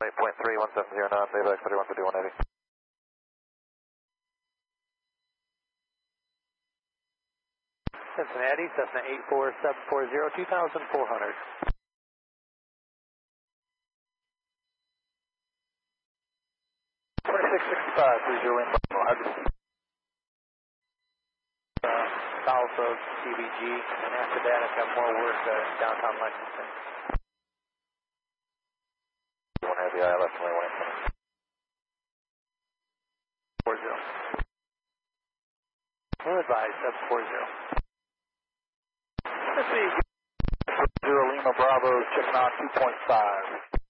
8.31709, payback 315180. Cincinnati, Cessna 84740, 2400. 2665, 30 Lima Bravo. South of CBG, and after that I've got more work downtown Lexington. One heavy ILS, only 40. We'll advise 740. Let's see. 0 Lima Bravo, checking on 2.5.